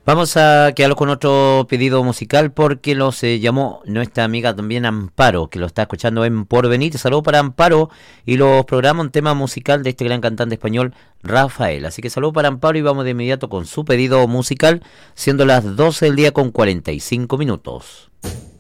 Vamos a quedarlo con otro pedido musical porque los llamó nuestra amiga también Amparo, que lo está escuchando en Porvenir. Saludos para Amparo y los programa un tema musical de este gran cantante español, Rafael. Así que saludos para Amparo y vamos de inmediato con su pedido musical, siendo las 12 del día con 45 minutos.